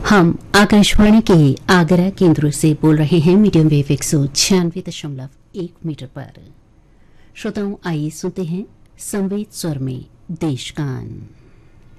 हम आकाशवाणी के आगरा केंद्र से बोल रहे हैं मीडियम वेव 196.1 मीटर पर। श्रोताओं, आइए सुनते हैं संवेद स्वर में देशगान।